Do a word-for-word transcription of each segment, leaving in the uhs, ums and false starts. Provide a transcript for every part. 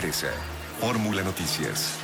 regresa. Fórmula Noticias.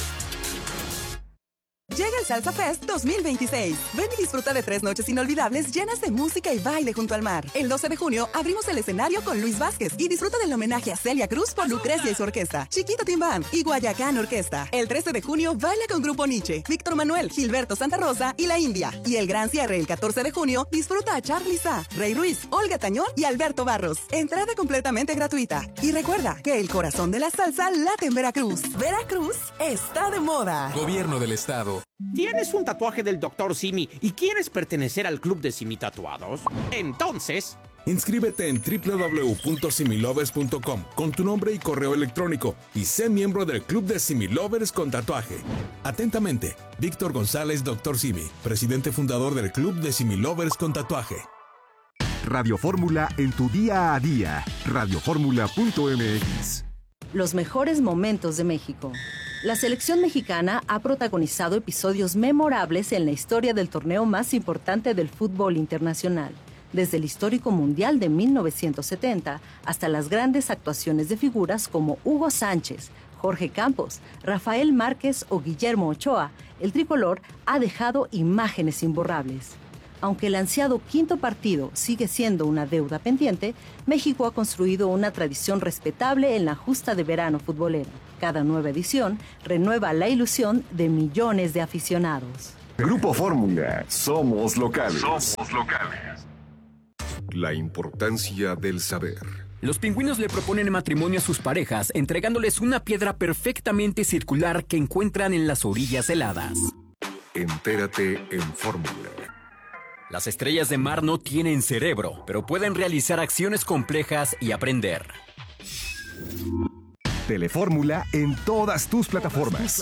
Llega el Salsa Fest dos mil veintiséis. Ven y disfruta de tres noches inolvidables llenas de música y baile junto al mar. El doce de junio abrimos el escenario con Luis Vázquez y disfruta del homenaje a Celia Cruz por Lucrecia y su orquesta, Chiquito Timbán y Guayacán Orquesta. El trece de junio baila con Grupo Nietzsche, Víctor Manuel, Gilberto Santa Rosa y La India. Y el gran cierre el catorce de junio disfruta a Charly Sa, Rey Ruiz, Olga Tañón y Alberto Barros. Entrada completamente gratuita. Y recuerda que el corazón de la salsa late en Veracruz. Veracruz está de moda. Gobierno del Estado. ¿Tienes un tatuaje del doctor Simi y quieres pertenecer al club de Simi Tatuados? Entonces... inscríbete en doble u doble u doble u punto similovers punto com con tu nombre y correo electrónico y sé miembro del club de Similovers con tatuaje. Atentamente, Víctor González, doctor Simi, presidente fundador del club de Similovers con tatuaje. Radio Fórmula en tu día a día. radio fórmula punto m x. Los mejores momentos de México. La selección mexicana ha protagonizado episodios memorables en la historia del torneo más importante del fútbol internacional, desde el histórico Mundial de mil novecientos setenta hasta las grandes actuaciones de figuras como Hugo Sánchez, Jorge Campos, Rafael Márquez o Guillermo Ochoa. El tricolor ha dejado imágenes imborrables. Aunque el ansiado quinto partido sigue siendo una deuda pendiente, México ha construido una tradición respetable en la justa de verano futbolero. Cada nueva edición renueva la ilusión de millones de aficionados. Grupo Fórmula, somos locales. Somos locales. La importancia del saber. Los pingüinos le proponen matrimonio a sus parejas, entregándoles una piedra perfectamente circular que encuentran en las orillas heladas. Entérate en Fórmula. Las estrellas de mar no tienen cerebro, pero pueden realizar acciones complejas y aprender. Telefórmula en todas tus plataformas.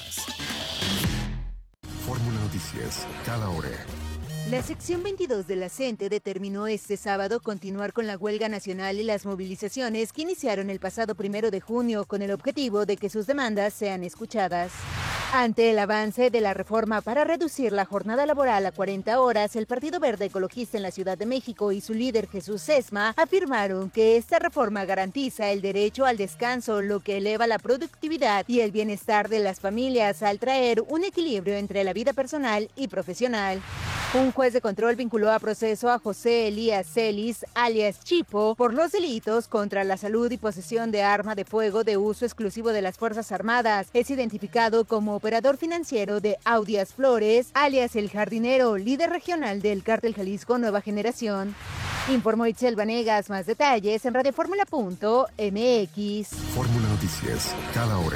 Fórmula Noticias, cada hora. La sección veintidós de la CENTE determinó este sábado continuar con la huelga nacional y las movilizaciones que iniciaron el pasado primero de junio con el objetivo de que sus demandas sean escuchadas. Ante el avance de la reforma para reducir la jornada laboral a cuarenta horas, el Partido Verde Ecologista en la Ciudad de México y su líder Jesús Sesma afirmaron que esta reforma garantiza el derecho al descanso, lo que eleva la productividad y el bienestar de las familias al traer un equilibrio entre la vida personal y profesional. Un juez de control vinculó a proceso a José Elías Celis, alias Chipo, por los delitos contra la salud y posesión de arma de fuego de uso exclusivo de las Fuerzas Armadas. Es identificado como operador financiero de Audias Flores, alias El Jardinero, líder regional del Cártel Jalisco Nueva Generación. Informó Itzel Vanegas. Más detalles en radio fórmula punto m x. Fórmula Noticias, cada hora.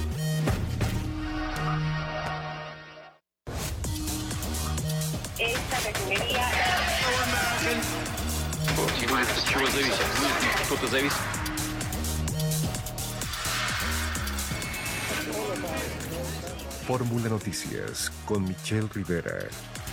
Esta refinería... Fórmula Noticias con Michelle Rivera.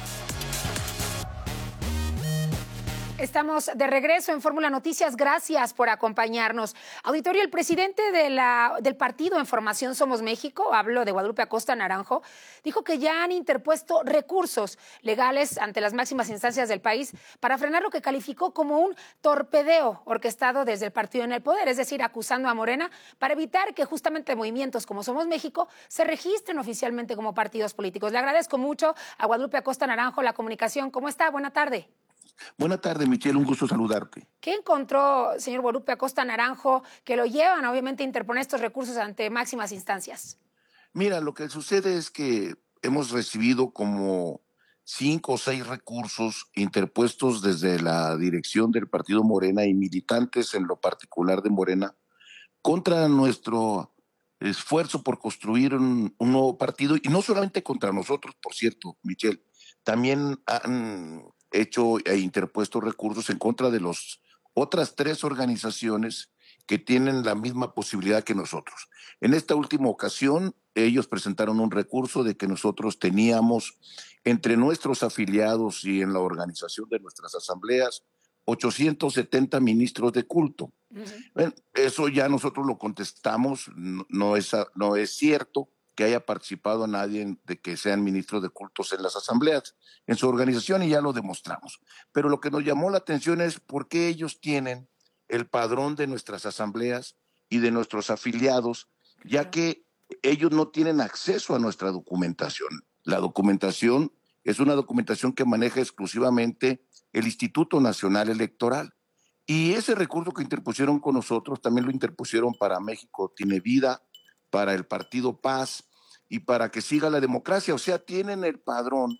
Estamos de regreso en Fórmula Noticias. Gracias por acompañarnos. Auditorio, el presidente de la, del partido en formación Somos México, hablo de Guadalupe Acosta Naranjo, dijo que ya han interpuesto recursos legales ante las máximas instancias del país para frenar lo que calificó como un torpedeo orquestado desde el partido en el poder, es decir, acusando a Morena para evitar que justamente movimientos como Somos México se registren oficialmente como partidos políticos. Le agradezco mucho a Guadalupe Acosta Naranjo la comunicación. ¿Cómo está? Buena tarde. Buenas tardes, Michelle, un gusto saludarte. ¿Qué encontró, señor Guadalupe Acosta Naranjo, que lo llevan, obviamente, a interponer estos recursos ante máximas instancias? Mira, lo que sucede es que hemos recibido como cinco o seis recursos interpuestos desde la dirección del partido Morena y militantes en lo particular de Morena contra nuestro esfuerzo por construir un, un nuevo partido, y no solamente contra nosotros, por cierto, Michelle, también han hecho e interpuesto recursos en contra de las otras tres organizaciones que tienen la misma posibilidad que nosotros. En esta última ocasión, ellos presentaron un recurso de que nosotros teníamos entre nuestros afiliados y en la organización de nuestras asambleas ochocientos setenta ministros de culto. Uh-huh. Bueno, eso ya nosotros lo contestamos, no, no, es, no es cierto que haya participado nadie de que sean ministros de cultos en las asambleas, en su organización, y ya lo demostramos. Pero lo que nos llamó la atención es por qué ellos tienen el padrón de nuestras asambleas y de nuestros afiliados, ya que ellos no tienen acceso a nuestra documentación. La documentación es una documentación que maneja exclusivamente el Instituto Nacional Electoral. Y ese recurso que interpusieron con nosotros también lo interpusieron para México Tiene Vida, para el Partido Paz y para que siga la democracia. O sea, tienen el padrón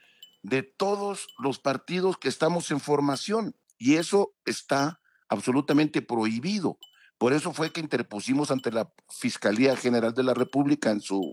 de todos los partidos que estamos en formación y eso está absolutamente prohibido. Por eso fue que interpusimos ante la Fiscalía General de la República en su,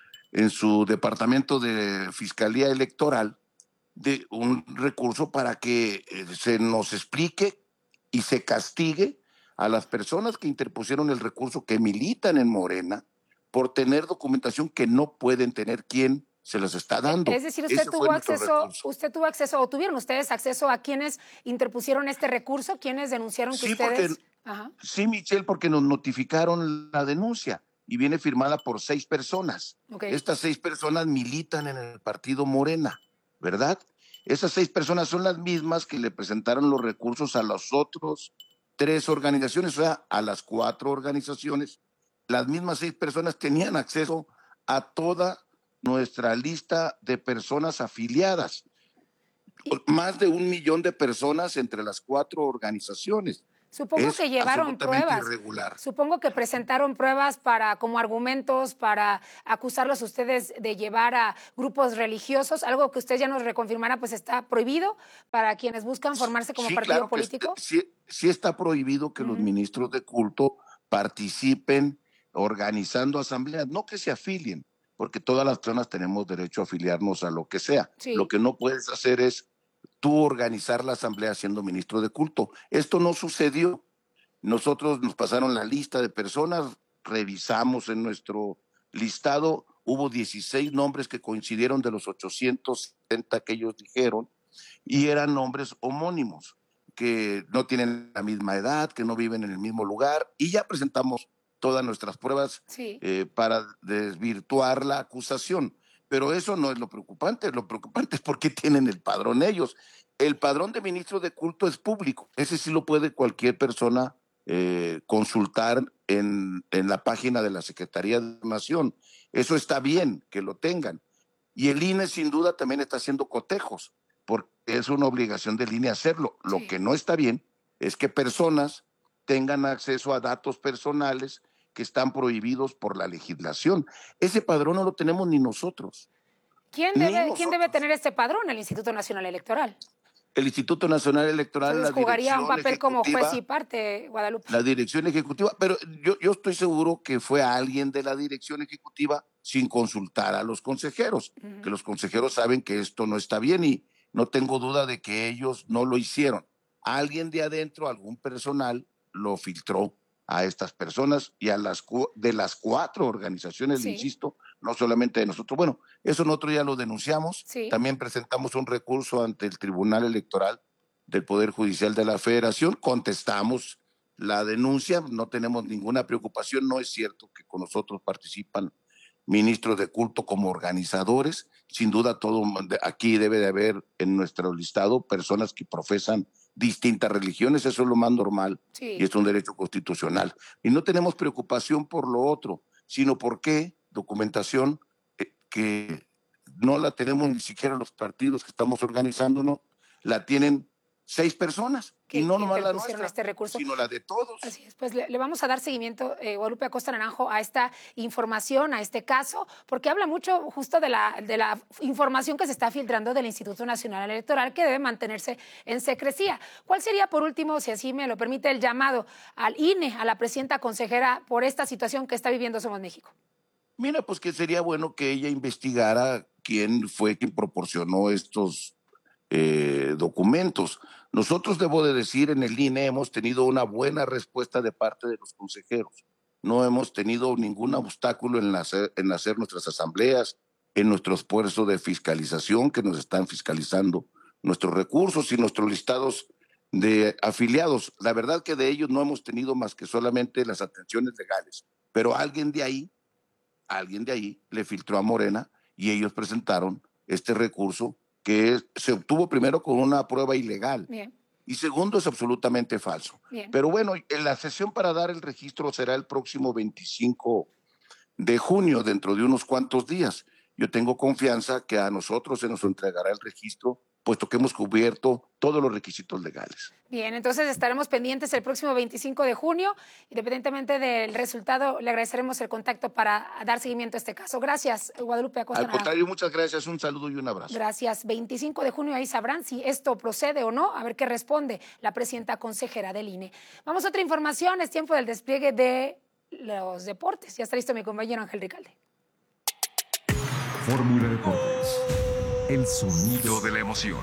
en su departamento de Fiscalía Electoral de un recurso para que eh, se nos explique y se castigue a las personas que interpusieron el recurso, que militan en Morena, por tener documentación que no pueden tener quien se las está dando. Es decir, usted Ese tuvo fue nuestro acceso, recurso. usted tuvo acceso, o tuvieron ustedes acceso a quienes interpusieron este recurso, quienes denunciaron que Sí, ustedes... porque, Ajá. sí, Michelle, porque nos notificaron la denuncia y viene firmada por seis personas. Okay. Estas seis personas militan en el partido Morena, ¿verdad? Esas seis personas son las mismas que le presentaron los recursos a las otras tres organizaciones, o sea, a las cuatro organizaciones. Las mismas seis personas tenían acceso a toda nuestra lista de personas afiliadas. Más de un millón de personas entre las cuatro organizaciones. Supongo Es que llevaron absolutamente pruebas. irregular. Supongo que presentaron pruebas para, como argumentos para acusarlos ustedes de llevar a grupos religiosos, algo que usted ya nos reconfirmará, pues está prohibido para quienes buscan formarse como Sí, partido claro que político. est- sí, sí está prohibido que Ujú. los ministros de culto participen organizando asambleas, no que se afilien, porque todas las personas tenemos derecho a afiliarnos a lo que sea. Sí. Lo que no puedes hacer es tú organizar la asamblea siendo ministro de culto. Esto no sucedió. Nosotros nos pasaron la lista de personas, revisamos en nuestro listado, hubo dieciséis nombres que coincidieron de los ochocientos setenta que ellos dijeron, y eran nombres homónimos, que no tienen la misma edad, que no viven en el mismo lugar, y ya presentamos todas nuestras pruebas Sí. eh, para desvirtuar la acusación. Pero eso no es lo preocupante, lo preocupante es por qué tienen el padrón ellos. El padrón de ministros de culto es público, ese sí lo puede cualquier persona eh, consultar en, en la página de la Secretaría de Nación. Eso está bien que lo tengan. Y el I N E sin duda también está haciendo cotejos, porque es una obligación del I N E hacerlo. Lo Sí. que no está bien es que personas tengan acceso a datos personales que están prohibidos por la legislación. Ese padrón no lo tenemos ni nosotros. ¿Quién Ni debe, ¿Quién nosotros. debe tener este padrón? El Instituto Nacional Electoral. El Instituto Nacional Electoral, Entonces la jugaría un dirección papel como juez ejecutiva, y parte, Guadalupe. la dirección ejecutiva, pero yo, yo estoy seguro que fue alguien de la dirección ejecutiva sin consultar a los consejeros, Ujú. que los consejeros saben que esto no está bien y no tengo duda de que ellos no lo hicieron. Alguien de adentro, algún personal, lo filtró a estas personas y a las cu- de las cuatro organizaciones, Sí. le insisto, no solamente de nosotros. Bueno, eso nosotros ya lo denunciamos. Sí. También presentamos un recurso ante el Tribunal Electoral del Poder Judicial de la Federación. Contestamos la denuncia, no tenemos ninguna preocupación. No es cierto que con nosotros participan ministros de culto como organizadores. Sin duda, todo aquí debe de haber en nuestro listado personas que profesan distintas religiones. Eso es lo más normal Sí. y es un derecho constitucional. Y no tenemos preocupación por lo otro, sino porque documentación eh, que no la tenemos ni siquiera los partidos que estamos organizándonos, la tienen seis personas, Que- y no que nomás la interpusieron nuestra, este recurso. sino la de todos. Así es, pues le, le vamos a dar seguimiento, eh, Guadalupe Acosta Naranjo, a esta información, a este caso, porque habla mucho justo de la, de la información que se está filtrando del Instituto Nacional Electoral, que debe mantenerse en secrecía. ¿Cuál sería, por último, si así me lo permite, el llamado al I N E, a la presidenta consejera, por esta situación que está viviendo Somos México? Mira, pues que sería bueno que ella investigara quién fue quien proporcionó estos eh, documentos. Nosotros, debo de decir, en el I N E hemos tenido una buena respuesta de parte de los consejeros. No hemos tenido ningún obstáculo en hacer, en hacer nuestras asambleas, en nuestro esfuerzo de fiscalización, que nos están fiscalizando nuestros recursos y nuestros listados de afiliados. La verdad que de ellos no hemos tenido más que solamente las atenciones legales, pero alguien de ahí, alguien de ahí le filtró a Morena y ellos presentaron este recurso que se obtuvo primero con una prueba ilegal. Bien. Y segundo, es absolutamente falso. Bien. Pero bueno, la sesión para dar el registro será el próximo veinticinco de junio, dentro de unos cuantos días. Yo tengo confianza que a nosotros se nos entregará el registro, puesto que hemos cubierto todos los requisitos legales. Bien, entonces estaremos pendientes el próximo veinticinco de junio. Independientemente del resultado, le agradeceremos el contacto para dar seguimiento a este caso. Gracias, Guadalupe Acosta. Al contrario, muchas gracias, un saludo y un abrazo. Gracias. veinticinco de junio, ahí sabrán si esto procede o no, a ver qué responde la presidenta consejera del I N E. Vamos a otra información, es tiempo del despliegue de los deportes. Ya está listo mi compañero Ángel Ricalde. Fórmula Deportes, el sonido de la emoción.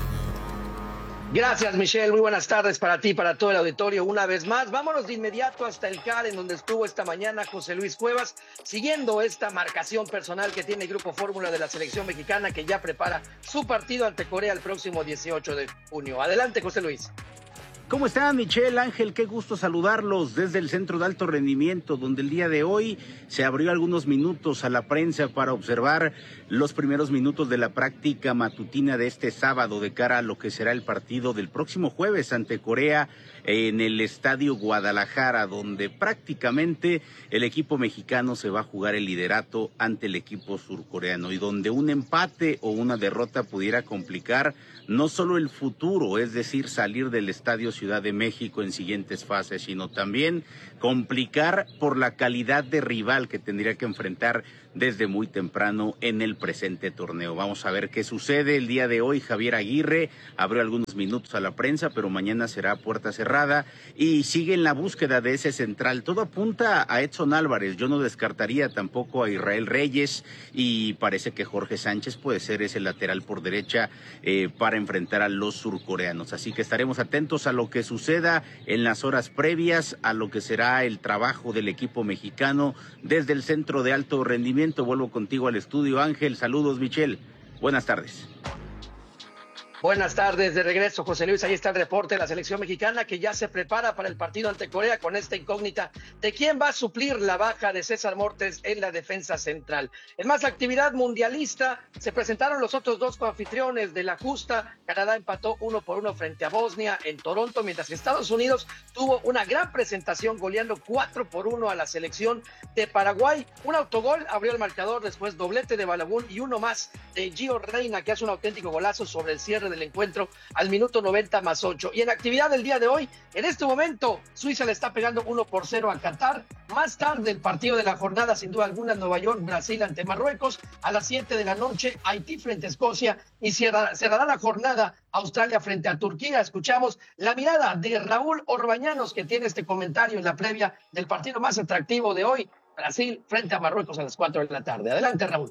Gracias, Michelle. Muy buenas tardes para ti, para todo el auditorio. Una vez más, vámonos de inmediato hasta el C A R, en donde estuvo esta mañana José Luis Cuevas, siguiendo esta marcación personal que tiene el Grupo Fórmula de la selección mexicana, que ya prepara su partido ante Corea el próximo dieciocho de junio. Adelante, José Luis. ¿Cómo están, Michelle, Ángel? Qué gusto saludarlos desde el Centro de Alto Rendimiento, donde el día de hoy se abrió algunos minutos a la prensa para observar los primeros minutos de la práctica matutina de este sábado de cara a lo que será el partido del próximo jueves ante Corea en el Estadio Guadalajara, donde prácticamente el equipo mexicano se va a jugar el liderato ante el equipo surcoreano y donde un empate o una derrota pudiera complicar no solo el futuro, es decir, salir del Estadio Ciudad de México en siguientes fases, sino también complicar por la calidad de rival que tendría que enfrentar desde muy temprano en el presente torneo. Vamos a ver qué sucede el día de hoy. Javier Aguirre abrió algunos minutos a la prensa, pero mañana será puerta cerrada y sigue en la búsqueda de ese central. Todo apunta a Edson Álvarez. Yo no descartaría tampoco a Israel Reyes y parece que Jorge Sánchez puede ser ese lateral por derecha eh, para enfrentar a los surcoreanos. Así que estaremos atentos a lo que suceda en las horas previas, a lo que será el trabajo del equipo mexicano desde el Centro de Alto Rendimiento. Vuelvo contigo al estudio, Ángel. Saludos, Michelle. Buenas tardes. Buenas tardes, de regreso, José Luis. Ahí está el reporte de la selección mexicana que ya se prepara para el partido ante Corea con esta incógnita de quién va a suplir la baja de César Montes en la defensa central. En más actividad mundialista, se presentaron los otros dos coanfitriones de la justa. Canadá empató uno por uno frente a Bosnia en Toronto, mientras que Estados Unidos tuvo una gran presentación goleando cuatro por uno a la selección de Paraguay. Un autogol abrió el marcador, después doblete de Balagun y uno más de Gio Reyna, que hace un auténtico golazo sobre el cierre del encuentro al minuto noventa más ocho. Y en actividad del día de hoy, en este momento, Suiza le está pegando uno por cero a Qatar. Más tarde, el partido de la jornada, sin duda alguna, Nueva York, Brasil ante Marruecos. A las siete de la noche, Haití frente a Escocia. Y cerrará, cerrará la jornada Australia frente a Turquía. Escuchamos la mirada de Raúl Orbañanos, que tiene este comentario en la previa del partido más atractivo de hoy, Brasil frente a Marruecos a las cuatro de la tarde. Adelante, Raúl.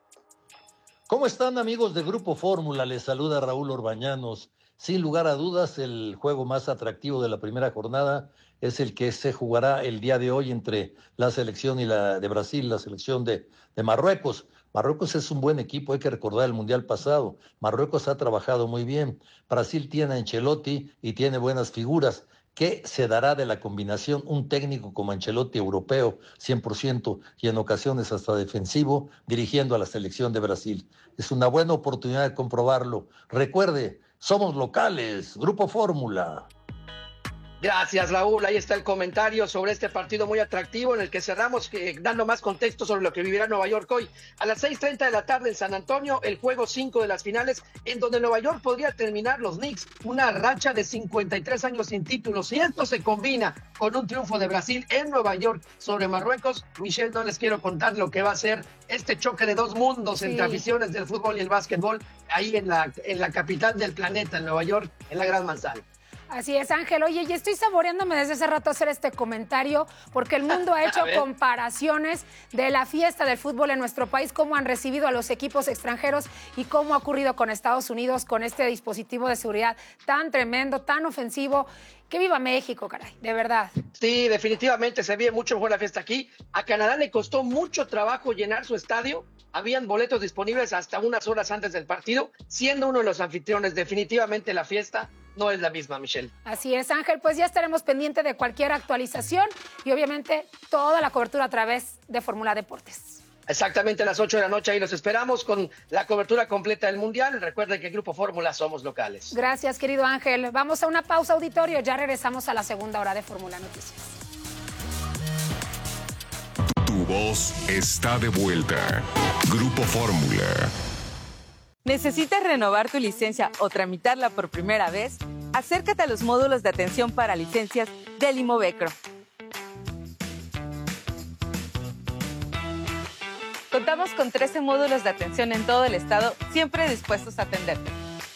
¿Cómo están, amigos de Grupo Fórmula? Les saluda Raúl Orbañanos. Sin lugar a dudas, el juego más atractivo de la primera jornada es el que se jugará el día de hoy entre la selección y la de Brasil, la selección de, de Marruecos. Marruecos es un buen equipo, hay que recordar el Mundial pasado. Marruecos ha trabajado muy bien. Brasil tiene a Ancelotti y tiene buenas figuras. ¿Qué se dará de la combinación? Un técnico como Ancelotti, europeo, cien por ciento, y en ocasiones hasta defensivo, dirigiendo a la selección de Brasil. Es una buena oportunidad de comprobarlo. Recuerde, somos locales, Grupo Fórmula. Gracias, Raúl. Ahí está el comentario sobre este partido muy atractivo en el que cerramos eh, dando más contexto sobre lo que vivirá Nueva York hoy. A las seis treinta de la tarde en San Antonio, el juego cinco de las finales, en donde Nueva York podría terminar los Knicks una racha de cincuenta y tres años sin títulos. Si esto se combina con un triunfo de Brasil en Nueva York sobre Marruecos, Michelle, no les quiero contar lo que va a ser este choque de dos mundos sí. entre aficiones del fútbol y el básquetbol, ahí en la, en la capital del planeta, en Nueva York, en la Gran Manzana. Así es, Ángel. Oye, y estoy saboreándome desde hace rato hacer este comentario porque el mundo ha hecho comparaciones de la fiesta del fútbol en nuestro país, cómo han recibido a los equipos extranjeros y cómo ha ocurrido con Estados Unidos con este dispositivo de seguridad tan tremendo, tan ofensivo. ¡Que viva México, caray! De verdad. Sí, definitivamente se vive mucho mejor la fiesta aquí. A Canadá le costó mucho trabajo llenar su estadio. Habían boletos disponibles hasta unas horas antes del partido, siendo uno de los anfitriones. Definitivamente la fiesta no es la misma, Michelle. Así es, Ángel. Pues ya estaremos pendientes de cualquier actualización y obviamente toda la cobertura a través de Fórmula Deportes. Exactamente a las ocho de la noche, ahí los esperamos con la cobertura completa del Mundial. Recuerden que Grupo Fórmula somos locales. Gracias, querido Ángel. Vamos a una pausa, auditorio. Ya regresamos a la segunda hora de Fórmula Noticias. Tu voz está de vuelta. Grupo Fórmula. ¿Necesitas renovar tu licencia o tramitarla por primera vez? Acércate a los módulos de atención para licencias del Imovecro. Contamos con trece módulos de atención en todo el estado, siempre dispuestos a atenderte.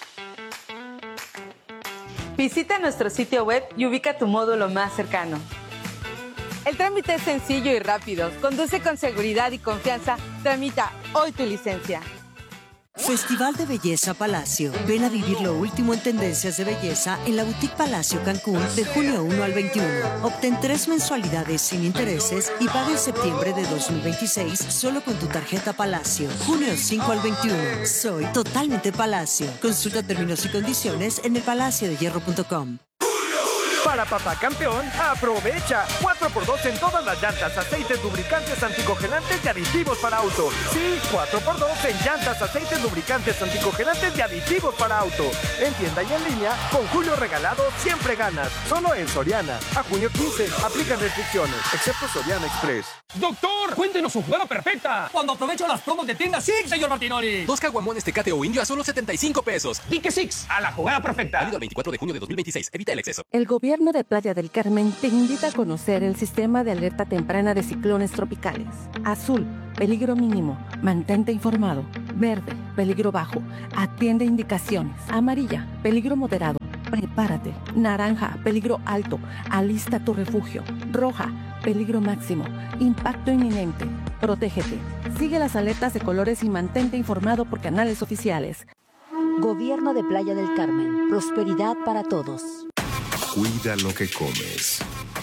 Visita nuestro sitio web y ubica tu módulo más cercano. El trámite es sencillo y rápido. Conduce con seguridad y confianza. Tramita hoy tu licencia. Festival de Belleza Palacio. Ven a vivir lo último en tendencias de belleza en la Boutique Palacio Cancún de junio uno al veintiuno. Obtén tres mensualidades sin intereses y paga en septiembre de dos mil veintiséis solo con tu tarjeta Palacio. junio cinco al veintiuno. Soy totalmente Palacio. Consulta términos y condiciones en el palacio de hierro punto com. Para Papá Campeón, aprovecha cuatro por dos en todas las llantas, aceites, lubricantes, anticongelantes y aditivos para auto. Sí, cuatro por dos en llantas, aceites, lubricantes, anticongelantes y aditivos para auto. En tienda y en línea, con Julio Regalado siempre ganas. Solo en Soriana. A junio quince, aplican restricciones, excepto Soriana Express. ¡Doctor! ¡Cuéntenos su jugada perfecta! Cuando aprovecho las promos de tienda Six, señor Martinoli. Dos caguamones Tecate o Indio a solo setenta y cinco pesos. Dique Six, a la jugada perfecta. Válido el veinticuatro de junio de dos mil veintiséis. Evita el exceso. El gobierno de Playa del Carmen te invita a conocer el sistema de alerta temprana de ciclones tropicales. Azul, peligro mínimo, mantente informado. Verde, peligro bajo, atiende indicaciones. Amarilla, peligro moderado, prepárate. Naranja, peligro alto, alista tu refugio. Roja, peligro máximo, impacto inminente, protégete. Sigue las alertas de colores y mantente informado por canales oficiales. Gobierno de Playa del Carmen, prosperidad para todos. Cuida lo que comes.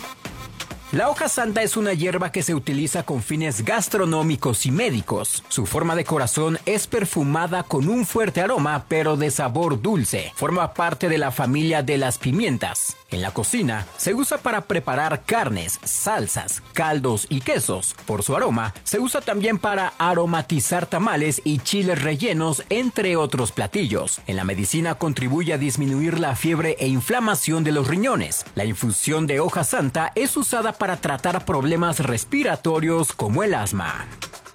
La hoja santa es una hierba que se utiliza con fines gastronómicos y médicos. Su forma de corazón es perfumada con un fuerte aroma, pero de sabor dulce. Forma parte de la familia de las pimientas. En la cocina se usa para preparar carnes, salsas, caldos y quesos. Por su aroma, se usa también para aromatizar tamales y chiles rellenos, entre otros platillos. En la medicina contribuye a disminuir la fiebre e inflamación de los riñones. La infusión de hoja santa es usada para para tratar problemas respiratorios como el asma.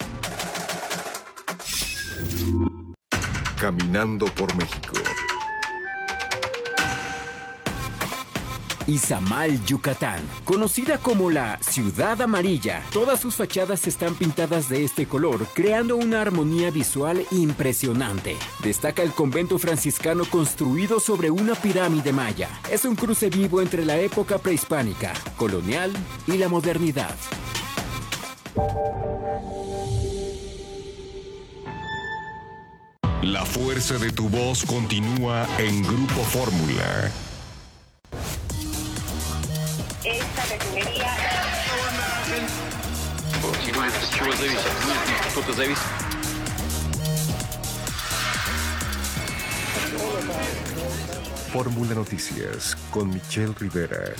Caminando por México. Izamal, Yucatán, conocida como la Ciudad Amarilla. Todas sus fachadas están pintadas de este color, creando una armonía visual impresionante. Destaca el convento franciscano construido sobre una pirámide maya. Es un cruce vivo entre la época prehispánica, colonial y la modernidad. La fuerza de tu voz continúa en Grupo Fórmula. Esta refinería... Fórmula Noticias con Michelle Rivera.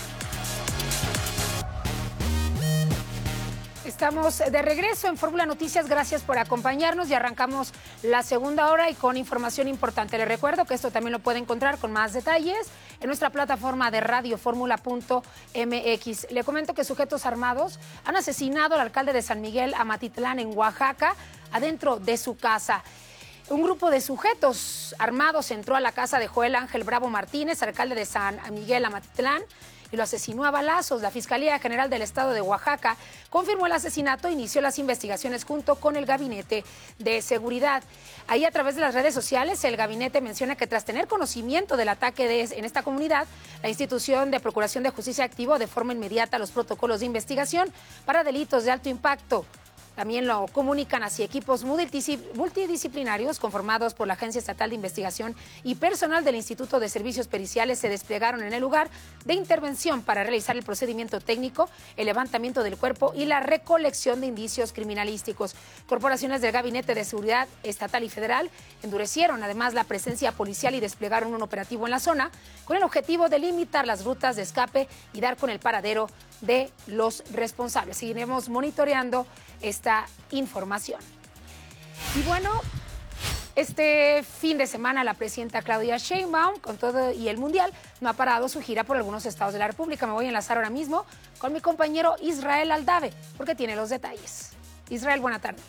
Estamos de regreso en Fórmula Noticias, gracias por acompañarnos y arrancamos la segunda hora y con información importante. Les recuerdo que esto también lo puede encontrar con más detalles en nuestra plataforma de radio fórmula punto m x. Le comento que sujetos armados han asesinado al alcalde de San Miguel Amatitlán en Oaxaca adentro de su casa. Un grupo de sujetos armados entró a la casa de Joel Ángel Bravo Martínez, alcalde de San Miguel Amatitlán, y lo asesinó a balazos. La Fiscalía General del Estado de Oaxaca confirmó el asesinato e inició las investigaciones junto con el Gabinete de Seguridad. Ahí, a través de las redes sociales, el gabinete menciona que tras tener conocimiento del ataque de, en esta comunidad, la institución de Procuración de Justicia activó de forma inmediata los protocolos de investigación para delitos de alto impacto. También lo comunican así equipos multidisciplinarios conformados por la Agencia Estatal de Investigación y personal del Instituto de Servicios Periciales se desplegaron en el lugar de intervención para realizar el procedimiento técnico, el levantamiento del cuerpo y la recolección de indicios criminalísticos. Corporaciones del Gabinete de Seguridad Estatal y Federal endurecieron además la presencia policial y desplegaron un operativo en la zona con el objetivo de limitar las rutas de escape y dar con el paradero de los responsables. Seguiremos monitoreando este esta información. Y bueno, este fin de semana la presidenta Claudia Sheinbaum, con todo y el Mundial, no ha parado su gira por algunos estados de la República. Me voy a enlazar ahora mismo con mi compañero Israel Aldave, porque tiene los detalles. Israel, buena tarde.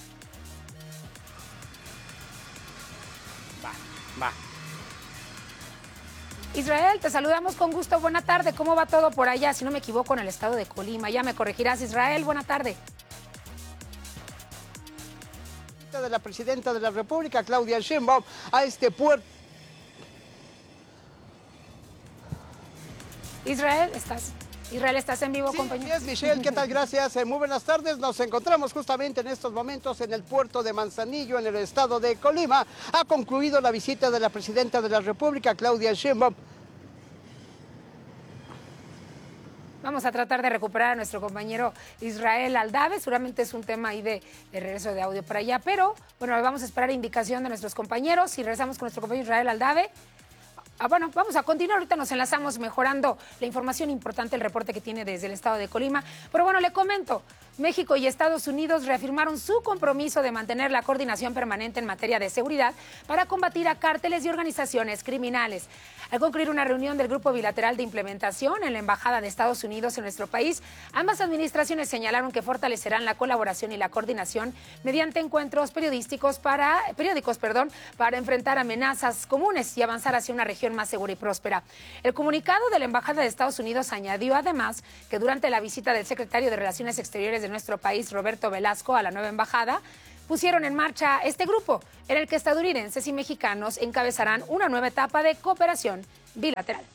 Va, va. Israel, te saludamos con gusto. Buena tarde. ¿Cómo va todo por allá? Si no me equivoco, en el estado de Colima. Ya me corregirás, Israel. Buena tarde. De la presidenta de la República, Claudia Sheinbaum, a este puerto. Israel, estás, Israel, estás en vivo, sí, compañero. Sí, Michelle, ¿qué tal? Gracias. Muy buenas tardes. Nos encontramos justamente en estos momentos en el puerto de Manzanillo, en el estado de Colima. Ha concluido la visita de la presidenta de la República, Claudia Sheinbaum. Vamos a tratar de recuperar a nuestro compañero Israel Aldave. Seguramente es un tema ahí de, de regreso de audio para allá, pero bueno, vamos a esperar indicación de nuestros compañeros y regresamos con nuestro compañero Israel Aldave. Ah, bueno, vamos a continuar. Ahorita nos enlazamos mejorando la información importante, el reporte que tiene desde el estado de Colima. Pero bueno, le comento, México y Estados Unidos reafirmaron su compromiso de mantener la coordinación permanente en materia de seguridad para combatir a cárteles y organizaciones criminales. Al concluir una reunión del Grupo Bilateral de Implementación en la Embajada de Estados Unidos en nuestro país, ambas administraciones señalaron que fortalecerán la colaboración y la coordinación mediante encuentros periodísticos para, periódicos perdón, para enfrentar amenazas comunes y avanzar hacia una región más segura y próspera. El comunicado de la Embajada de Estados Unidos añadió además que durante la visita del secretario de Relaciones Exteriores de nuestro país, Roberto Velasco, a la nueva embajada, pusieron en marcha este grupo, en el que estadounidenses y mexicanos encabezarán una nueva etapa de cooperación bilateral.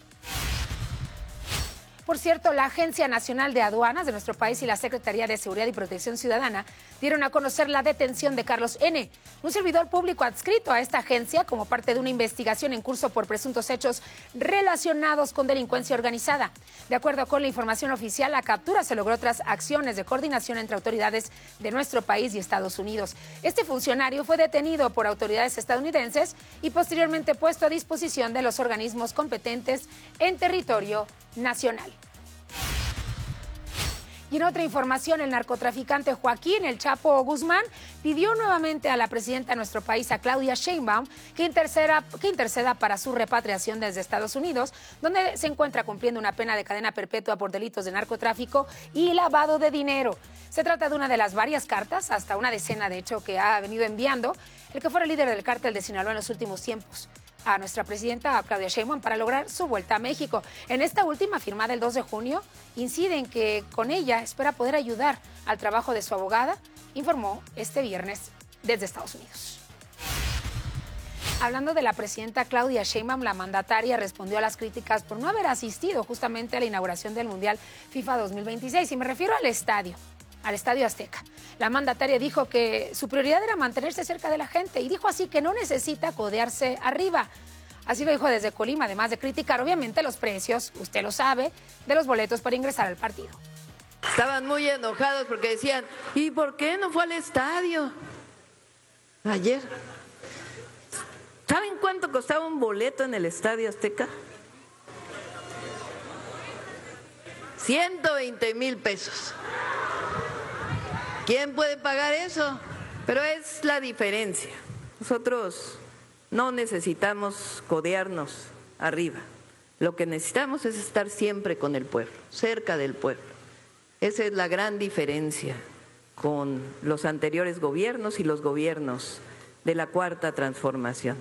Por cierto, la Agencia Nacional de Aduanas de nuestro país y la Secretaría de Seguridad y Protección Ciudadana dieron a conocer la detención de Carlos N., un servidor público adscrito a esta agencia como parte de una investigación en curso por presuntos hechos relacionados con delincuencia organizada. De acuerdo con la información oficial, la captura se logró tras acciones de coordinación entre autoridades de nuestro país y Estados Unidos. Este funcionario fue detenido por autoridades estadounidenses y posteriormente puesto a disposición de los organismos competentes en territorio nacional. Y en otra información, el narcotraficante Joaquín El Chapo Guzmán pidió nuevamente a la presidenta de nuestro país, a Claudia Sheinbaum, que interceda, que interceda para su repatriación desde Estados Unidos, donde se encuentra cumpliendo una pena de cadena perpetua por delitos de narcotráfico y lavado de dinero. Se trata de una de las varias cartas, hasta una decena de hecho, que ha venido enviando el que fuera líder del cártel de Sinaloa en los últimos tiempos a nuestra presidenta a Claudia Sheinbaum para lograr su vuelta a México. En esta última, firmada el dos de junio, incide en que con ella espera poder ayudar al trabajo de su abogada, informó este viernes desde Estados Unidos. Hablando de la presidenta Claudia Sheinbaum, la mandataria respondió a las críticas por no haber asistido justamente a la inauguración del Mundial FIFA dos mil veintiséis, y me refiero al estadio. al Estadio Azteca. La mandataria dijo que su prioridad era mantenerse cerca de la gente y dijo así que no necesita codearse arriba. Así lo dijo desde Colima, además de criticar obviamente los precios, usted lo sabe, de los boletos para ingresar al partido. Estaban muy enojados porque decían, ¿y por qué no fue al estadio ayer? ¿Saben cuánto costaba un boleto en el Estadio Azteca? ciento veinte mil pesos. ¿Quién puede pagar eso? Pero es la diferencia. Nosotros no necesitamos codearnos arriba. Lo que necesitamos es estar siempre con el pueblo, cerca del pueblo. Esa es la gran diferencia con los anteriores gobiernos y los gobiernos de la Cuarta Transformación.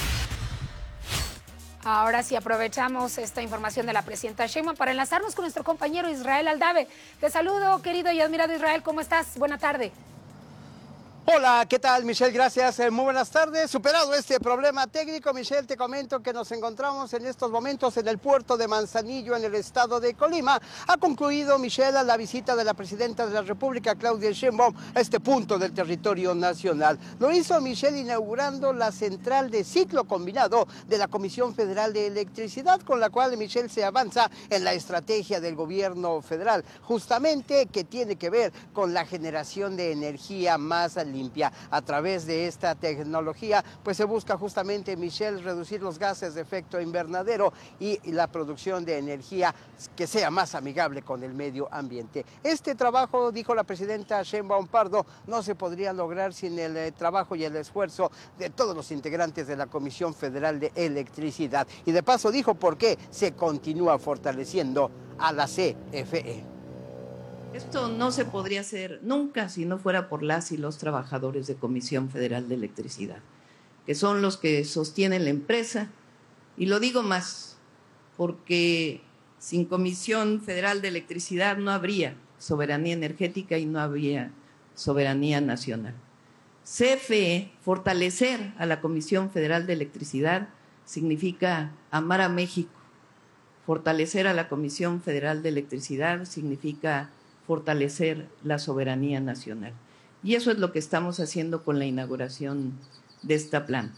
Ahora sí aprovechamos esta información de la presidenta Sheinbaum para enlazarnos con nuestro compañero Israel Aldave. Te saludo, querido y admirado Israel, ¿cómo estás? Buena tarde. Hola, ¿qué tal, Michelle? Gracias, eh, muy buenas tardes. Superado este problema técnico, Michelle, te comento que nos encontramos en estos momentos en el puerto de Manzanillo, en el estado de Colima. Ha concluido, Michelle, la visita de la presidenta de la República, Claudia Sheinbaum, a este punto del territorio nacional. Lo hizo, Michelle, inaugurando la central de ciclo combinado de la Comisión Federal de Electricidad, con la cual, Michelle, se avanza en la estrategia del gobierno federal, justamente que tiene que ver con la generación de energía más limpia limpia. A través de esta tecnología, pues se busca justamente, Michelle, reducir los gases de efecto invernadero y la producción de energía que sea más amigable con el medio ambiente. Este trabajo, dijo la presidenta Sheinbaum Pardo, no se podría lograr sin el eh, trabajo y el esfuerzo de todos los integrantes de la Comisión Federal de Electricidad. Y de paso dijo por qué se continúa fortaleciendo a la C F E. Esto no se podría hacer nunca si no fuera por las y los trabajadores de Comisión Federal de Electricidad, que son los que sostienen la empresa. Y lo digo más, porque sin Comisión Federal de Electricidad no habría soberanía energética y no habría soberanía nacional. C F E, fortalecer a la Comisión Federal de Electricidad significa amar a México. Fortalecer a la Comisión Federal de Electricidad significa fortalecer la soberanía nacional. Y eso es lo que estamos haciendo con la inauguración de esta planta.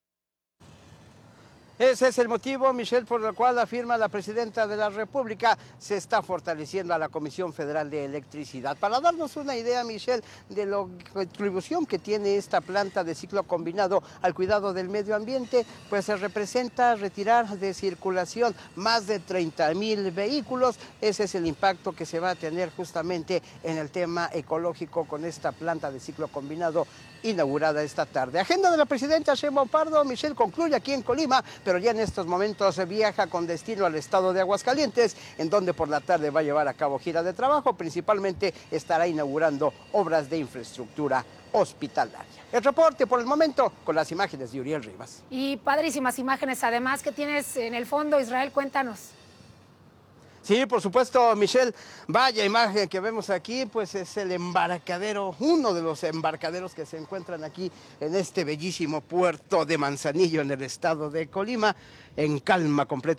Ese es el motivo, Michelle, por el cual afirma la presidenta de la República se está fortaleciendo a la Comisión Federal de Electricidad. Para darnos una idea, Michelle, de la contribución que tiene esta planta de ciclo combinado al cuidado del medio ambiente, pues se representa retirar de circulación más de treinta mil vehículos. Ese es el impacto que se va a tener justamente en el tema ecológico con esta planta de ciclo combinado inaugurada esta tarde. Agenda de la presidenta Sheinbaum Pardo, Michelle, concluye aquí en Colima, pero ya en estos momentos se viaja con destino al estado de Aguascalientes, en donde por la tarde va a llevar a cabo gira de trabajo. Principalmente estará inaugurando obras de infraestructura hospitalaria. El reporte por el momento con las imágenes de Uriel Rivas. Y padrísimas imágenes, además, que tienes en el fondo, Israel, cuéntanos. Sí, por supuesto, Michelle, vaya imagen que vemos aquí, pues es el embarcadero, uno de los embarcaderos que se encuentran aquí en este bellísimo puerto de Manzanillo, en el estado de Colima, en calma completa.